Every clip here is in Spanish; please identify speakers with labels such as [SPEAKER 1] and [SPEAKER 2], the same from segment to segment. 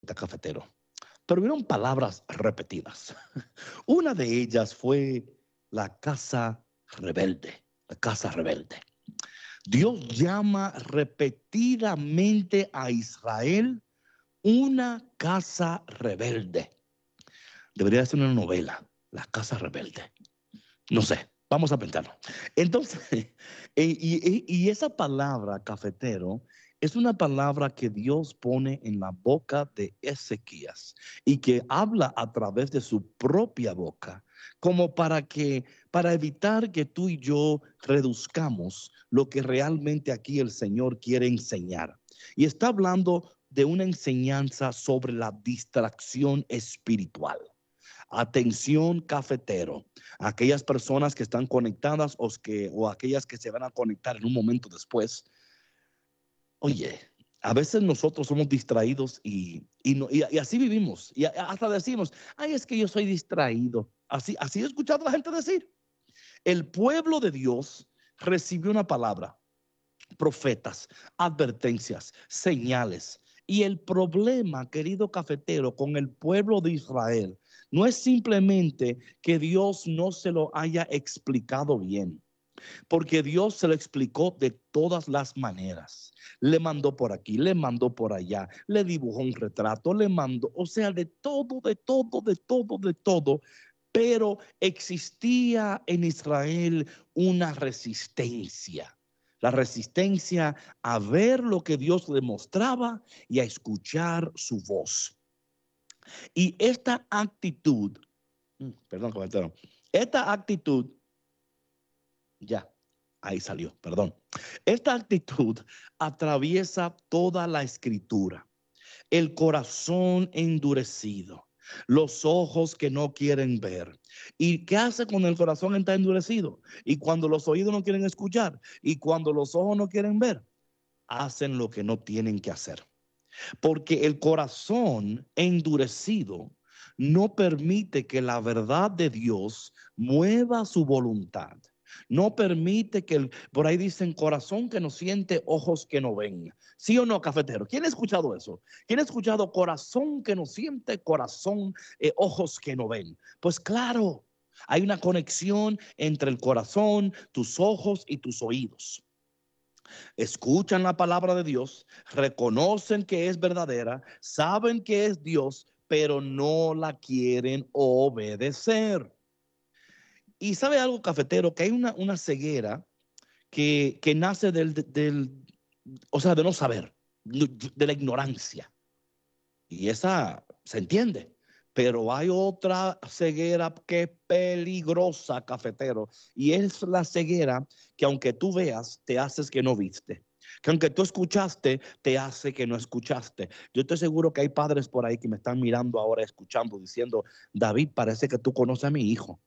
[SPEAKER 1] profeta cafetero, pero hubieron palabras repetidas. Una de ellas fue la casa rebelde, la casa rebelde. Dios llama repetidamente a Israel una casa rebelde. Debería ser una novela, La Casa Rebelde. No sé, vamos a pensarlo. Entonces, y esa palabra cafetero es una palabra que Dios pone en la boca de Ezequías y que habla a través de su propia boca, como para evitar que tú y yo reduzcamos lo que realmente aquí el Señor quiere enseñar. Y está hablando de una enseñanza sobre la distracción espiritual. Atención cafetero, aquellas personas que están conectadas o aquellas que se van a conectar en un momento después. Oye, a veces nosotros somos distraídos y así vivimos. Y hasta decimos, ay, es que yo soy distraído. Así he escuchado a la gente decir. El pueblo de Dios recibió una palabra, profetas, advertencias, señales. Y el problema, querido cafetero, con el pueblo de Israel no es simplemente que Dios no se lo haya explicado bien, porque Dios se lo explicó de todas las maneras. Le mandó por aquí, le mandó por allá, le dibujó un retrato, le mandó, o sea, de todo, de todo, de todo, de todo. Pero existía en Israel una resistencia. La resistencia a ver lo que Dios le mostraba y a escuchar su voz. Y esta actitud, perdón, comentario, esta actitud, ya, ahí salió, perdón. Esta actitud atraviesa toda la escritura. El corazón endurecido, los ojos que no quieren ver. ¿Y qué hace cuando el corazón está endurecido? Y cuando los oídos no quieren escuchar, y cuando los ojos no quieren ver, hacen lo que no tienen que hacer. Porque el corazón endurecido no permite que la verdad de Dios mueva su voluntad. No permite por ahí dicen corazón que no siente, ojos que no ven. ¿Sí o no, cafetero? ¿Quién ha escuchado eso? ¿Quién ha escuchado corazón que no siente, corazón, ojos que no ven? Pues claro, hay una conexión entre el corazón, tus ojos y tus oídos. Escuchan la palabra de Dios, reconocen que es verdadera, saben que es Dios, pero no la quieren obedecer. Y sabe algo, cafetero, que hay una ceguera que nace o sea, de no saber, de la ignorancia. Y esa se entiende. Pero hay otra ceguera que es peligrosa, cafetero, y es la ceguera que aunque tú veas, te haces que no viste. Que aunque tú escuchaste, te hace que no escuchaste. Yo estoy seguro que hay padres por ahí que me están mirando ahora, escuchando, diciendo, David, parece que tú conoces a mi hijo.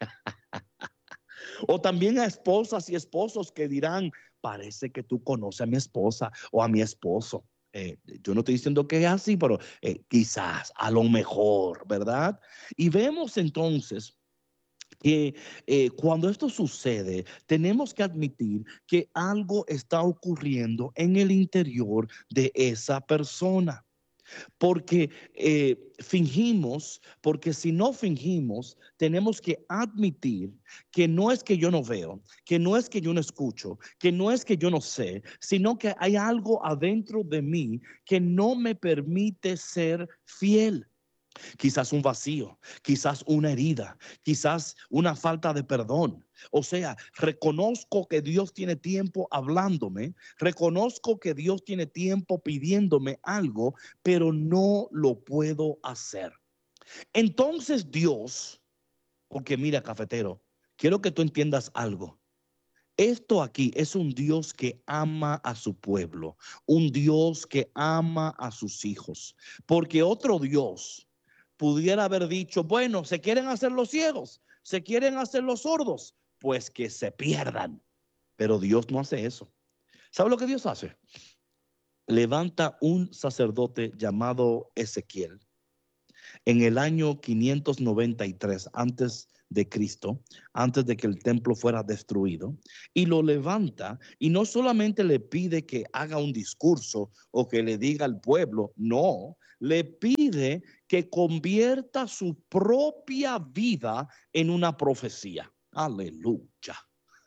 [SPEAKER 1] O también a esposas y esposos que dirán, parece que tú conoces a mi esposa o a mi esposo. Yo no estoy diciendo que es así, pero quizás, a lo mejor, ¿verdad? Y vemos entonces que cuando esto sucede, tenemos que admitir que algo está ocurriendo en el interior de esa persona. Porque fingimos, porque si no fingimos, tenemos que admitir que no es que yo no veo, que no es que yo no escucho, que no es que yo no sé, sino que hay algo adentro de mí que no me permite ser fiel. Quizás un vacío, quizás una herida, quizás una falta de perdón. O sea, reconozco que Dios tiene tiempo hablándome, reconozco que Dios tiene tiempo pidiéndome algo, pero no lo puedo hacer. Entonces Dios, porque mira, cafetero, quiero que tú entiendas algo. Esto aquí es un Dios que ama a su pueblo, un Dios que ama a sus hijos, porque otro Dios pudiera haber dicho, bueno, se quieren hacer los ciegos, se quieren hacer los sordos, pues que se pierdan. Pero Dios no hace eso. ¿Sabe lo que Dios hace? Levanta un sacerdote llamado Ezequiel En el año 593 antes de Cristo, antes de que el templo fuera destruido, y lo levanta y no solamente le pide que haga un discurso o que le diga al pueblo, no, le pide que convierta su propia vida en una profecía. Aleluya.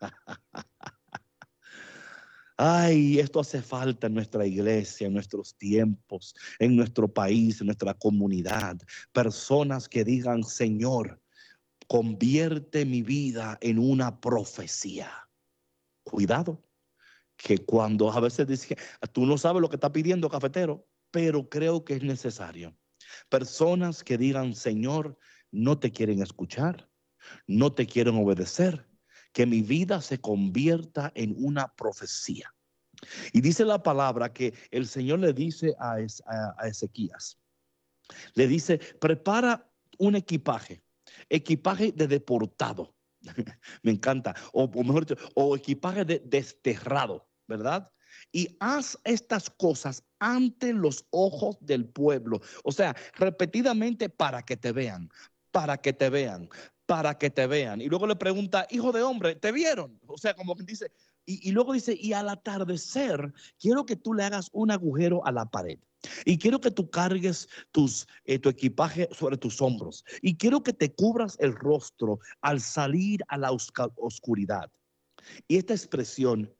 [SPEAKER 1] Ay, esto hace falta en nuestra iglesia, en nuestros tiempos, en nuestro país, en nuestra comunidad. Personas que digan, Señor, convierte mi vida en una profecía. Cuidado, que cuando a veces dice, tú no sabes lo que está pidiendo, cafetero, pero creo que es necesario. Personas que digan, Señor, no te quieren escuchar, no te quieren obedecer, que mi vida se convierta en una profecía. Y dice la palabra que el Señor le dice a Ezequías, le dice, prepara un equipaje de deportado. Me encanta, o mejor dicho, o equipaje de desterrado, ¿verdad? Y haz estas cosas ante los ojos del pueblo, o sea, repetidamente para que te vean, para que te vean, para que te vean. Y luego le pregunta, hijo de hombre, ¿te vieron? O sea, como que dice, y luego dice, y al atardecer, quiero que tú le hagas un agujero a la pared. Y quiero que tú cargues tu equipaje sobre tus hombros. Y quiero que te cubras el rostro al salir a la oscuridad. Y esta expresión,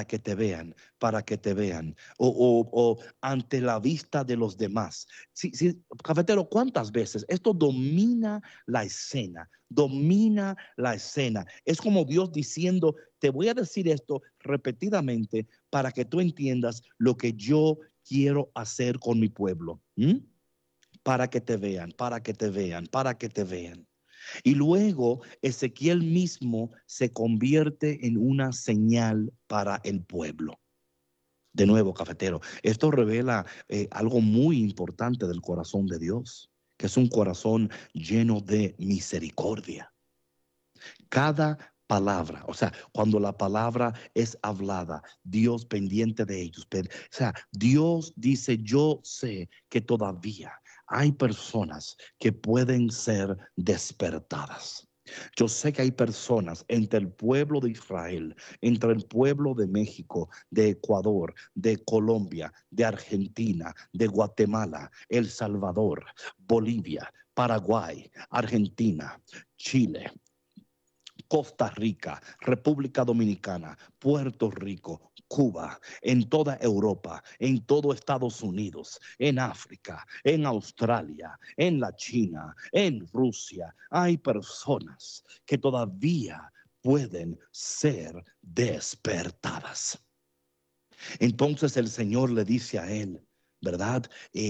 [SPEAKER 1] para que te vean, o ante la vista de los demás. Sí, sí, cafetero, ¿cuántas veces esto domina la escena? Domina la escena. Es como Dios diciendo, te voy a decir esto repetidamente para que tú entiendas lo que yo quiero hacer con mi pueblo. ¿Mm? Para que te vean, para que te vean, para que te vean. Y luego Ezequiel mismo se convierte en una señal para el pueblo. De nuevo, cafetero, esto revela algo muy importante del corazón de Dios, que es un corazón lleno de misericordia. Cada palabra, o sea, cuando la palabra es hablada, Dios pendiente de ellos. O sea, Dios dice, yo sé que todavía hay personas que pueden ser despertadas. Yo sé que hay personas entre el pueblo de Israel, entre el pueblo de México, de Ecuador, de Colombia, de Argentina, de Guatemala, El Salvador, Bolivia, Paraguay, Argentina, Chile, Costa Rica, República Dominicana, Puerto Rico, Cuba, en toda Europa, en todo Estados Unidos, en África, en Australia, en la China, en Rusia. Hay personas que todavía pueden ser despertadas. Entonces el Señor le dice a él, ¿verdad?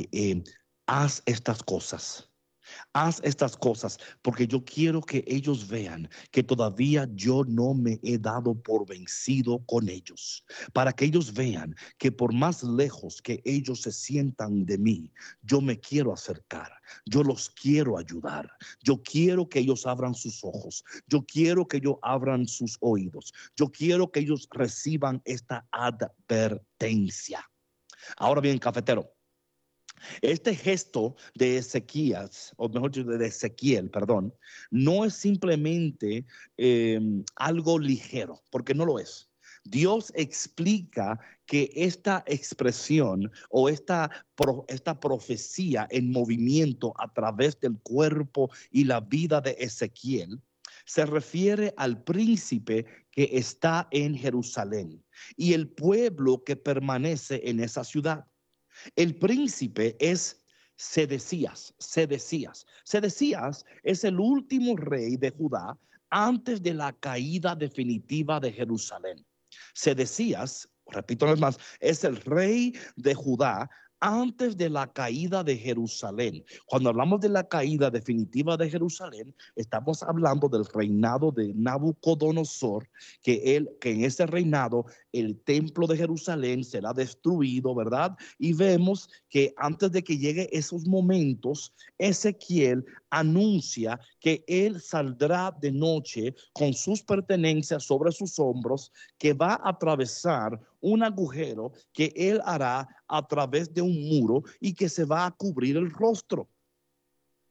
[SPEAKER 1] Haz estas cosas. Haz estas cosas porque yo quiero que ellos vean que todavía yo no me he dado por vencido con ellos. Para que ellos vean que por más lejos que ellos se sientan de mí, yo me quiero acercar. Yo los quiero ayudar. Yo quiero que ellos abran sus ojos. Yo quiero que ellos abran sus oídos. Yo quiero que ellos reciban esta advertencia. Ahora bien, cafetero. Este gesto de Ezequías, o mejor dicho, de Ezequiel, perdón, no es simplemente algo ligero, porque no lo es. Dios explica que esta expresión o esta profecía en movimiento a través del cuerpo y la vida de Ezequiel se refiere al príncipe que está en Jerusalén y el pueblo que permanece en esa ciudad. El príncipe es Sedecías. Sedecías es el último rey de Judá antes de la caída definitiva de Jerusalén. Sedecías, repito una vez más, es el rey de Judá antes de la caída de Jerusalén. Cuando hablamos de la caída definitiva de Jerusalén, estamos hablando del reinado de Nabucodonosor, que en ese reinado el templo de Jerusalén será destruido, ¿verdad? Y vemos que antes de que llegue esos momentos, Ezequiel anuncia que él saldrá de noche con sus pertenencias sobre sus hombros, que va a atravesar un agujero que él hará a través de un muro y que se va a cubrir el rostro.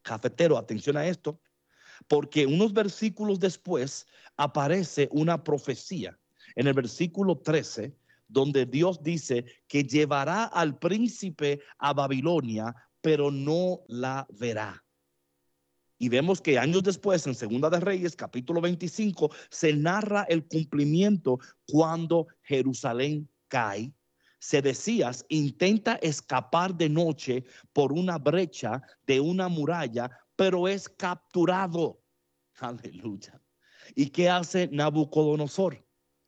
[SPEAKER 1] Cafetero, atención a esto, porque unos versículos después aparece una profecía en el versículo 13, donde Dios dice que llevará al príncipe a Babilonia, pero no la verá. Y vemos que años después, en Segunda de Reyes, capítulo 25, se narra el cumplimiento cuando Jerusalén cae. Sedecías intenta escapar de noche por una brecha de una muralla, pero es capturado. Aleluya. ¿Y qué hace Nabucodonosor?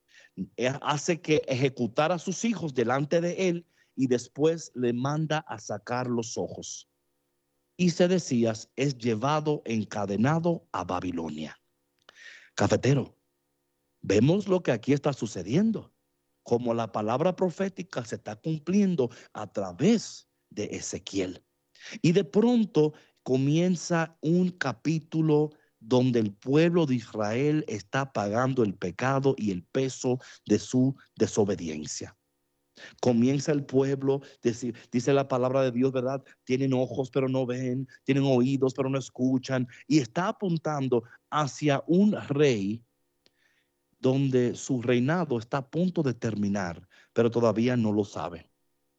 [SPEAKER 1] Hace que ejecutara a sus hijos delante de él y después le manda a sacar los ojos. Y Sedecías es llevado encadenado a Babilonia. Cafetero, vemos lo que aquí está sucediendo, como la palabra profética se está cumpliendo a través de Ezequiel. Y de pronto comienza un capítulo donde el pueblo de Israel está pagando el pecado y el peso de su desobediencia. Comienza el pueblo, dice la palabra de Dios, ¿verdad? Tienen ojos pero no ven, tienen oídos pero no escuchan, y está apuntando hacia un rey donde su reinado está a punto de terminar, pero todavía no lo sabe.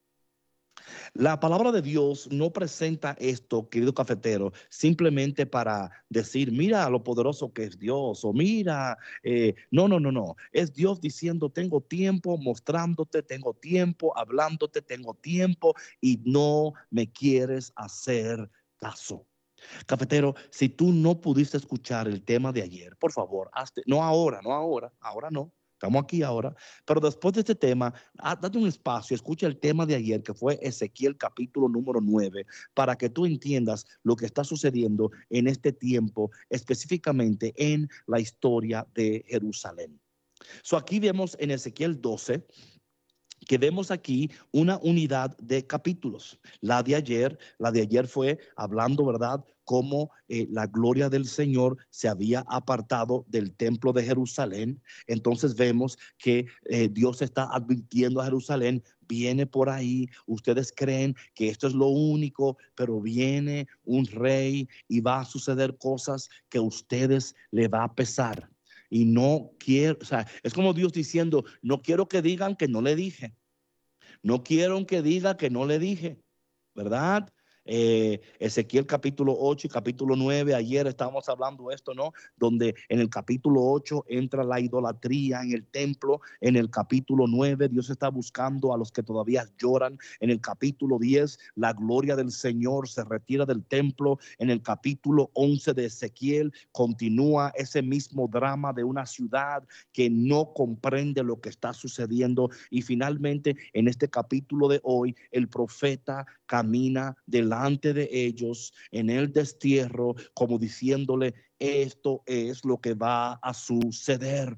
[SPEAKER 1] La palabra de Dios no presenta esto, querido cafetero, simplemente para decir, mira lo poderoso que es Dios, o mira, no. Es Dios diciendo, tengo tiempo mostrándote, tengo tiempo hablándote, tengo tiempo y no me quieres hacer caso. Cafetero, si tú no pudiste escuchar el tema de ayer, por favor, hazte, no ahora, ahora no. Estamos aquí ahora, pero después de este tema, date un espacio, escucha el tema de ayer, que fue Ezequiel capítulo número 9, para que tú entiendas lo que está sucediendo en este tiempo, específicamente en la historia de Jerusalén. Aquí vemos en Ezequiel 12 que vemos aquí una unidad de capítulos. La de ayer fue hablando, ¿verdad?, cómo la gloria del Señor se había apartado del templo de Jerusalén. Entonces vemos que Dios está advirtiendo a Jerusalén, viene por ahí, ustedes creen que esto es lo único, pero viene un rey y va a suceder cosas que a ustedes le va a pesar. Y no quiero, o sea, es como Dios diciendo, no quiero que digan que no le dije. No quiero que diga que no le dije, ¿verdad? Ezequiel capítulo 8 y capítulo 9, ayer estábamos hablando de esto, ¿no? Donde en el capítulo 8 entra la idolatría en el templo, en el capítulo 9 Dios está buscando a los que todavía lloran, en el capítulo 10 la gloria del Señor se retira del templo, en el capítulo 11 de Ezequiel continúa ese mismo drama de una ciudad que no comprende lo que está sucediendo y finalmente en este capítulo de hoy el profeta camina delante de ellos en el destierro, como diciéndole, esto es lo que va a suceder.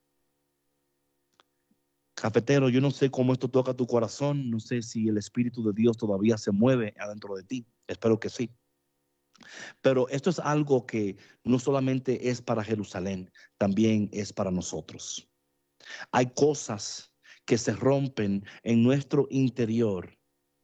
[SPEAKER 1] Cafetero, yo no sé cómo esto toca tu corazón, no sé si el Espíritu de Dios todavía se mueve adentro de ti, espero que sí. Pero esto es algo que no solamente es para Jerusalén, también es para nosotros. Hay cosas que se rompen en nuestro interior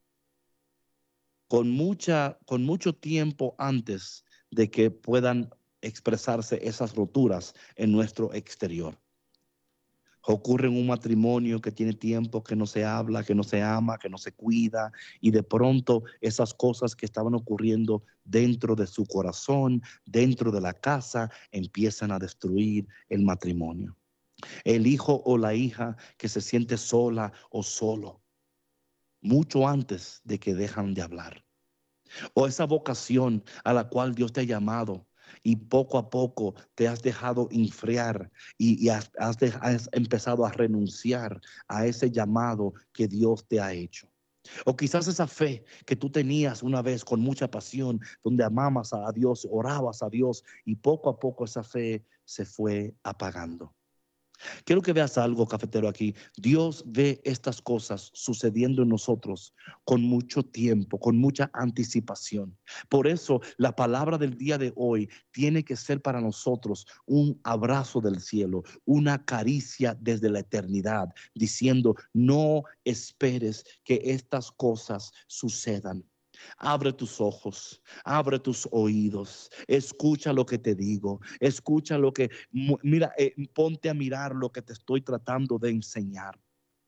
[SPEAKER 1] con mucho tiempo antes de que puedan expresarse esas roturas en nuestro exterior. Ocurre en un matrimonio que tiene tiempo que no se habla, que no se ama, que no se cuida, y de pronto esas cosas que estaban ocurriendo dentro de su corazón, dentro de la casa, empiezan a destruir el matrimonio. El hijo o la hija que se siente sola o solo, mucho antes de que dejan de hablar. O esa vocación a la cual Dios te ha llamado y poco a poco te has dejado enfriar y has empezado a renunciar a ese llamado que Dios te ha hecho. O quizás esa fe que tú tenías una vez con mucha pasión, donde amabas a Dios, orabas a Dios y poco a poco esa fe se fue apagando. Quiero que veas algo, cafetero, aquí. Dios ve estas cosas sucediendo en nosotros con mucho tiempo, con mucha anticipación. Por eso la palabra del día de hoy tiene que ser para nosotros un abrazo del cielo, una caricia desde la eternidad, diciendo, no esperes que estas cosas sucedan. Abre tus ojos, abre tus oídos, escucha lo que te digo, escucha lo que, mira, ponte a mirar lo que te estoy tratando de enseñar,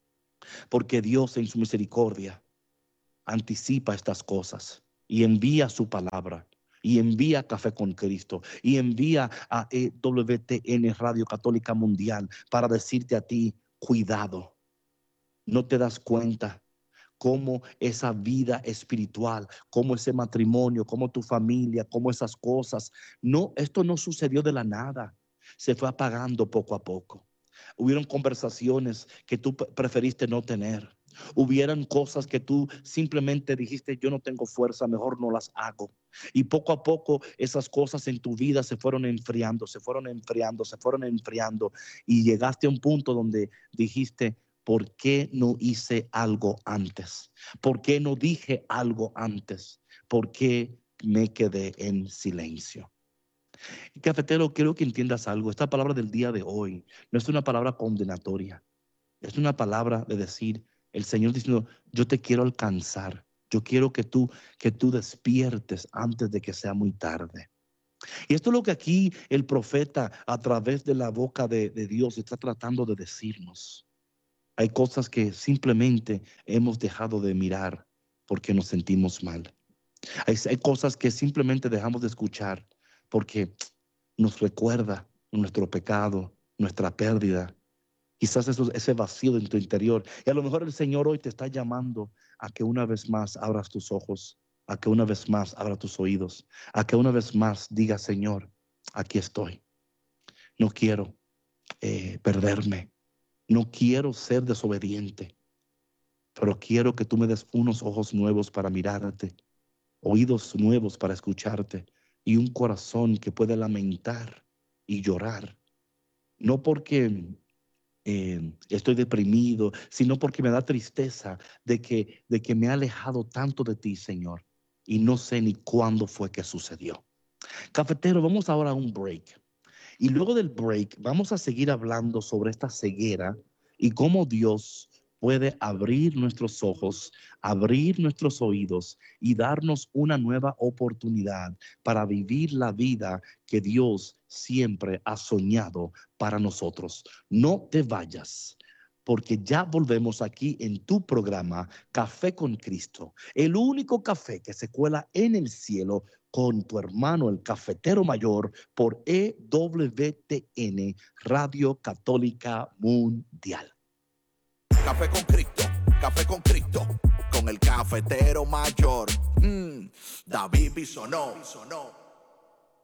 [SPEAKER 1] porque Dios en su misericordia anticipa estas cosas y envía su palabra. Y envía Café con Cristo. Y envía a EWTN Radio Católica Mundial para decirte a ti, cuidado. No te das cuenta cómo esa vida espiritual, cómo ese matrimonio, cómo tu familia, cómo esas cosas. No, esto no sucedió de la nada. Se fue apagando poco a poco. Hubieron conversaciones que tú preferiste no tener. Hubieran cosas que tú simplemente dijiste, yo no tengo fuerza, mejor no las hago. Y poco a poco esas cosas en tu vida se fueron enfriando, se fueron enfriando, se fueron enfriando. Y llegaste a un punto donde dijiste, ¿por qué no hice algo antes? ¿Por qué no dije algo antes? ¿Por qué me quedé en silencio? Cafetero, quiero que entiendas algo. Esta palabra del día de hoy no es una palabra condenatoria. Es una palabra de decir, el Señor diciendo, yo te quiero alcanzar. Yo quiero que tú despiertes antes de que sea muy tarde. Y esto es lo que aquí el profeta a través de la boca de Dios está tratando de decirnos. Hay cosas que simplemente hemos dejado de mirar porque nos sentimos mal. Hay cosas que simplemente dejamos de escuchar porque nos recuerda nuestro pecado, nuestra pérdida. Quizás ese vacío en tu interior. Y a lo mejor el Señor hoy te está llamando a que una vez más abras tus ojos, a que una vez más abras tus oídos, a que una vez más digas, Señor, aquí estoy. No quiero perderme. No quiero ser desobediente, pero quiero que tú me des unos ojos nuevos para mirarte, oídos nuevos para escucharte y un corazón que pueda lamentar y llorar. No porque estoy deprimido, sino porque me da tristeza de que me he alejado tanto de ti, Señor, y no sé ni cuándo fue que sucedió. Cafetero, vamos ahora a un break. Y luego del break vamos a seguir hablando sobre esta ceguera y cómo Dios puede abrir nuestros ojos, abrir nuestros oídos y darnos una nueva oportunidad para vivir la vida que Dios siempre ha soñado para nosotros. No te vayas, porque ya volvemos aquí en tu programa Café con Cristo, el único café que se cuela en el cielo con tu hermano el cafetero mayor por EWTN Radio Católica Mundial.
[SPEAKER 2] Café con Cristo, con el cafetero mayor, David Bisonó.